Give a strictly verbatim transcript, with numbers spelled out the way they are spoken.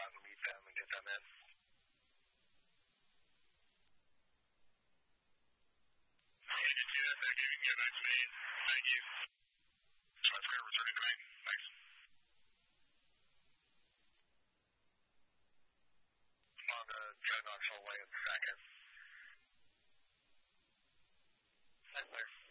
out and meet them and get them in. Agent two, that's active. You can get vaccinated. Thank you. That's great. Returning to me. Thanks. On the Joe Knoxville way in the second. That's clear.